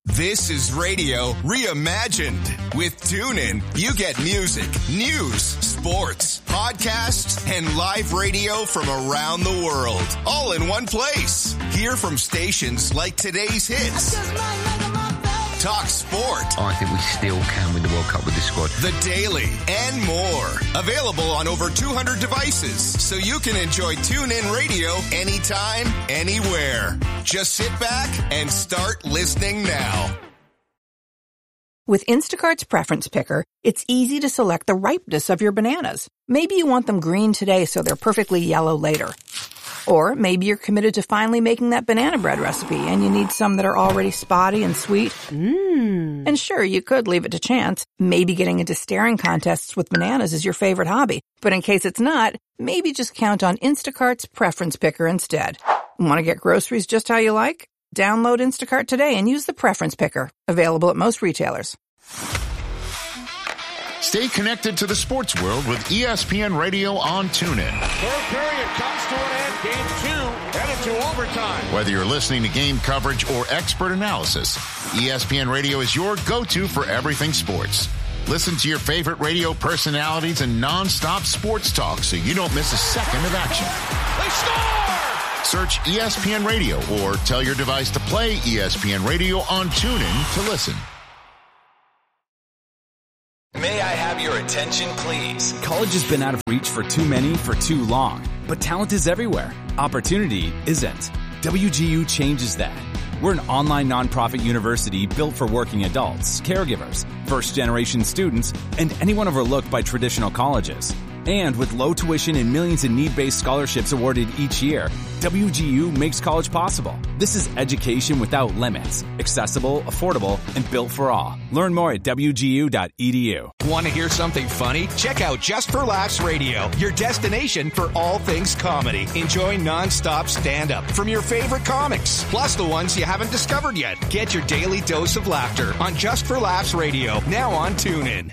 This is radio reimagined. With TuneIn, you get music, news, sports, podcasts, and live radio from around the world, all in one place. Hear from stations like today's hits. Talk sport. I think we still can win the World Cup with this squad. The Daily and more. Available on over 200 devices, so you can enjoy TuneIn Radio anytime, anywhere. Just sit back and start listening now. With Instacart's Preference Picker, it's easy to select the ripeness of your bananas. Maybe you want them green today so they're perfectly yellow later. Or maybe you're committed to finally making that banana bread recipe and you need some that are already spotty and sweet. And sure, you could leave it to chance. Maybe getting into staring contests with bananas is your favorite hobby. But in case it's not, maybe just count on Instacart's Preference Picker instead. Want to get groceries just how you like? Download Instacart today and use the Preference Picker. Available at most retailers. Stay connected to the sports world with ESPN Radio on TuneIn. Third period comes to an end. Game 2 headed to overtime. Whether you're listening to game coverage or expert analysis, ESPN Radio is your go-to for everything sports. Listen to your favorite radio personalities and non-stop sports talk so you don't miss a second of action. They score! Search ESPN Radio or tell your device to play ESPN Radio on TuneIn to listen. May I have your attention, please? College has been out of reach for too many for too long, but talent is everywhere. Opportunity isn't. WGU changes that. We're an online nonprofit university built for working adults, caregivers, first-generation students, and anyone overlooked by traditional colleges. And with low tuition and millions in need-based scholarships awarded each year, WGU makes college possible. This is education without limits, accessible, affordable, and built for all. Learn more at WGU.edu. Want to hear something funny? Check out Just for Laughs Radio, your destination for all things comedy. Enjoy non-stop stand-up from your favorite comics, plus the ones you haven't discovered yet. Get your daily dose of laughter on Just for Laughs Radio, now on TuneIn.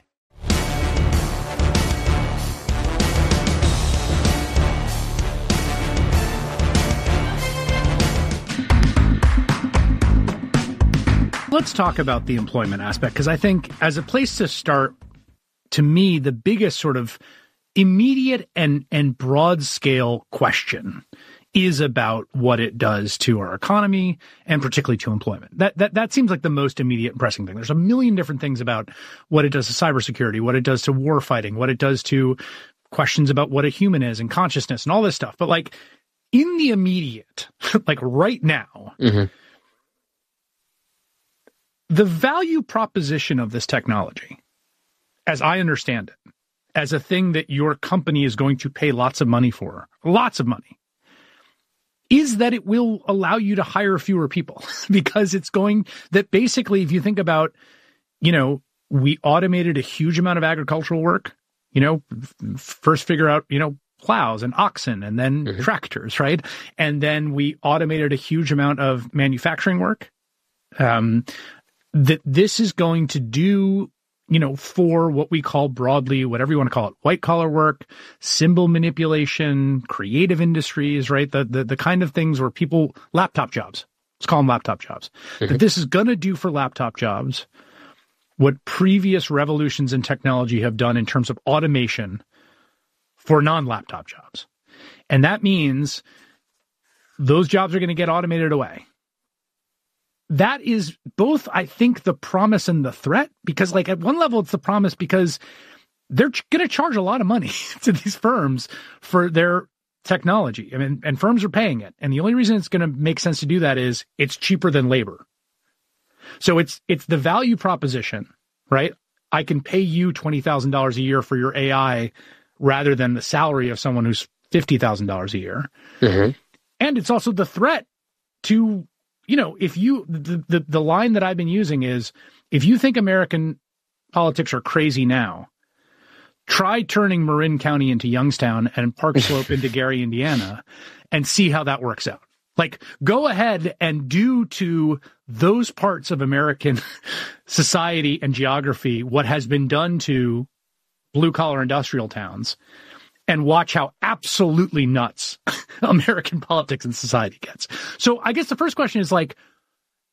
Let's talk about the employment aspect, because I think as a place to start, to me, the biggest sort of immediate and broad scale question is about what it does to our economy and particularly to employment. That seems like the most immediate and pressing thing. There's a million different things about what it does to cybersecurity, what it does to war fighting, what it does to questions about what a human is and consciousness and all this stuff. But like in the immediate, like right now, the value proposition of this technology, as I understand it, as a thing that your company is going to pay lots of money for, is that it will allow you to hire fewer people because it's going that basically, if you think about, we automated a huge amount of agricultural work, first figure out, plows and oxen and then tractors, right? And then we automated a huge amount of manufacturing work. That this is going to do, for what we call broadly, whatever you want to call it, white collar work, symbol manipulation, creative industries, right? The kind of things where laptop jobs, let's call them laptop jobs, that this is going to do for laptop jobs what previous revolutions in technology have done in terms of automation for non-laptop jobs. And that means those jobs are going to get automated away. That is both, I think, the promise and the threat, because like at one level, it's the promise because they're going to charge a lot of money to these firms for their technology. I mean, and firms are paying it. And the only reason it's going to make sense to do that is it's cheaper than labor. So it's the value proposition, right? I can pay you $20,000 a year for your AI rather than the salary of someone who's $50,000 a year. And it's also the threat to, if you, the line that I've been using is, if you think American politics are crazy now, try turning Marin County into Youngstown and Park Slope into Gary, Indiana, and see how that works out. Like, go ahead and do to those parts of American society and geography what has been done to blue-collar industrial towns, and watch how absolutely nuts American politics and society gets. So I guess the first question is like,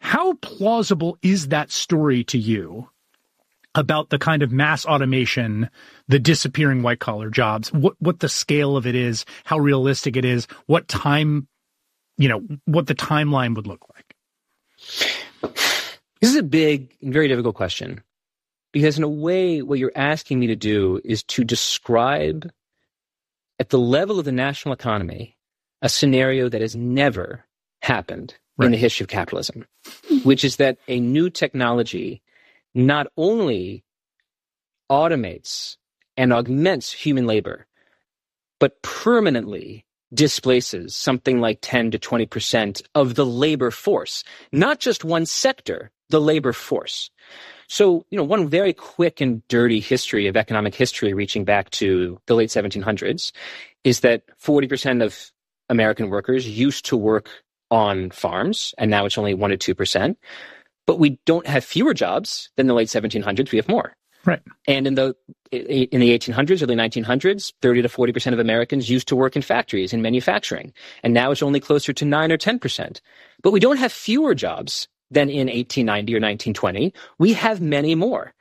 How plausible is that story to you about the kind of mass automation, the disappearing white-collar jobs, what the scale of it is, how realistic it is, what time, what the timeline would look like? This is a big and very difficult question, because in a way, what you're asking me to do is to describe at the level of the national economy a scenario that has never happened in the history of capitalism, which is that a new technology not only automates and augments human labor, but permanently displaces something like 10 to 20% of the labor force, not just one sector, the labor force. So, one very quick and dirty history of economic history reaching back to the late 1700s is that 40% of American workers used to work on farms, and now it's only 1% to 2%. But we don't have fewer jobs than the late 1700s. We have more. Right. And in the 1800s, early 1900s, 30 to 40% of Americans used to work in factories, in manufacturing. And now it's only closer to 9 or 10%. But we don't have fewer jobs than in 1890 or 1920. We have many more.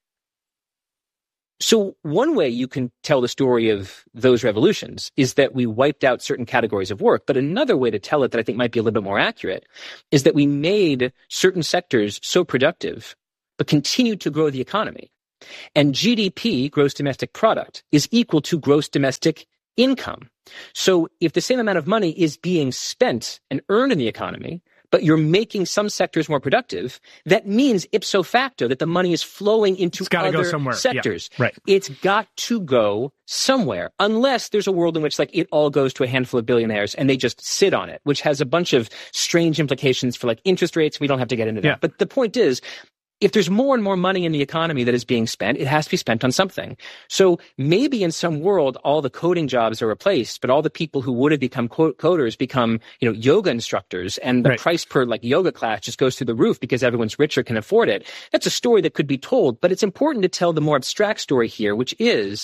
So one way you can tell the story of those revolutions is that we wiped out certain categories of work. But another way to tell it that I think might be a little bit more accurate is that we made certain sectors so productive, but continued to grow the economy. And GDP, gross domestic product, is equal to gross domestic income. So if the same amount of money is being spent and earned in the economy, but you're making some sectors more productive, that means ipso facto that the money is flowing into other sectors. Yeah, right. It's got to go somewhere, unless there's a world in which it all goes to a handful of billionaires and they just sit on it, which has a bunch of strange implications for interest rates. We don't have to get into that. Yeah. But the point is, if there's more and more money in the economy that is being spent, it has to be spent on something. So maybe in some world, all the coding jobs are replaced, but all the people who would have become coders become, yoga instructors, and the price per yoga class just goes through the roof because everyone's richer, can afford it. That's a story that could be told, but it's important to tell the more abstract story here, which is,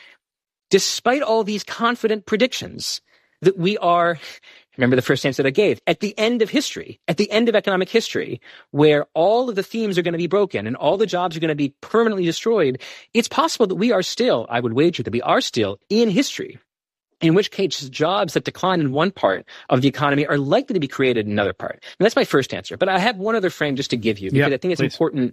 despite all these confident predictions, that we are, remember the first answer that I gave, at the end of history, at the end of economic history, where all of the themes are going to be broken and all the jobs are going to be permanently destroyed, it's possible that we are still, I would wager that we are still in history, in which case jobs that decline in one part of the economy are likely to be created in another part. And that's my first answer. But I have one other frame just to give you, because I think it's important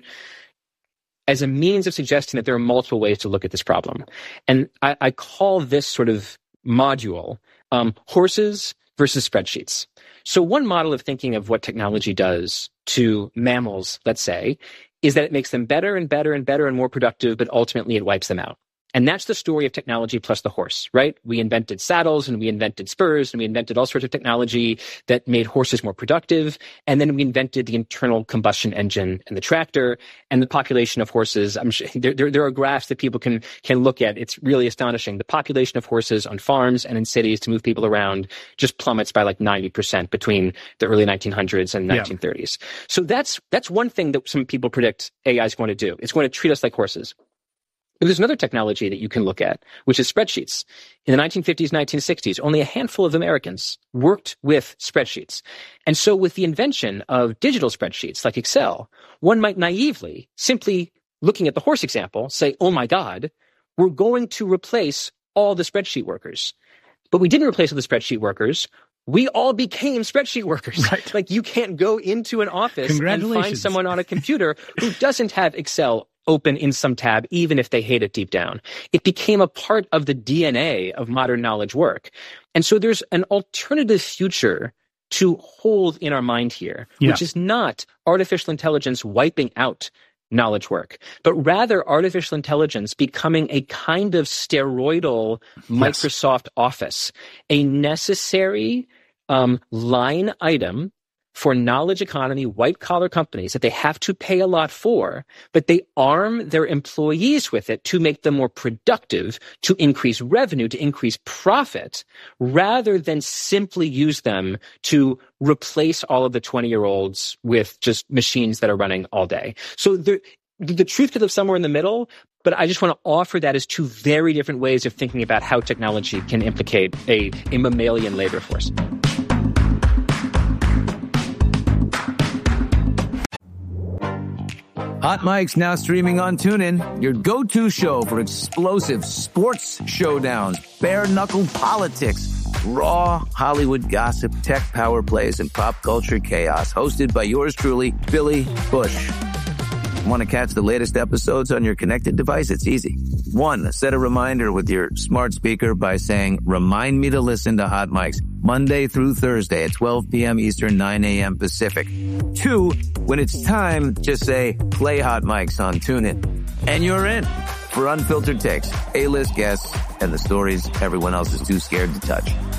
as a means of suggesting that there are multiple ways to look at this problem. And I call this sort of module horses versus spreadsheets. So one model of thinking of what technology does to mammals, let's say, is that it makes them better and better and better and more productive, but ultimately it wipes them out. And that's the story of technology plus the horse, right? We invented saddles and we invented spurs and we invented all sorts of technology that made horses more productive. And then we invented the internal combustion engine and the tractor and the population of horses. I'm sure there are graphs that people can look at. It's really astonishing. The population of horses on farms and in cities to move people around just plummets by 90% between the early 1900s and 1930s. So that's one thing that some people predict AI is going to do. It's going to treat us like horses. But there's another technology that you can look at, which is spreadsheets. In the 1950s, 1960s, only a handful of Americans worked with spreadsheets. And so with the invention of digital spreadsheets like Excel, one might naively, simply looking at the horse example, say, oh my God, we're going to replace all the spreadsheet workers. But we didn't replace all the spreadsheet workers. We all became spreadsheet workers. Right. You can't go into an office and find someone on a computer who doesn't have Excel open in some tab, even if they hate it deep down. It became a part of the DNA of modern knowledge work. And so there's an alternative future to hold in our mind here, which is not artificial intelligence wiping out knowledge work, but rather artificial intelligence becoming a kind of steroidal Microsoft Office, a necessary line item for knowledge economy, white-collar companies that they have to pay a lot for, but they arm their employees with it to make them more productive, to increase revenue, to increase profit, rather than simply use them to replace all of the 20-year-olds with just machines that are running all day. So the truth could live somewhere in the middle, but I just want to offer that as two very different ways of thinking about how technology can implicate a mammalian labor force. Hot Mics now streaming on TuneIn, your go-to show for explosive sports showdowns, bare-knuckle politics, raw Hollywood gossip, tech power plays, and pop culture chaos. Hosted by yours truly, Billy Bush. Want to catch the latest episodes on your connected device? It's easy. 1, set a reminder with your smart speaker by saying, remind me to listen to Hot Mics Monday through Thursday at 12 p.m. Eastern, 9 a.m. Pacific. 2, when it's time, just say, play Hot Mics on TuneIn. And you're in for unfiltered takes, A-list guests, and the stories everyone else is too scared to touch.